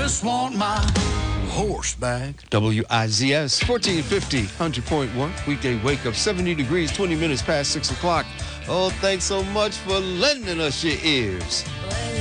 just want my horse back. WIZS 1450, 100.1. Weekday wake up, 70 degrees, 20 minutes past 6 o'clock. Oh, thanks so much for lending us your ears.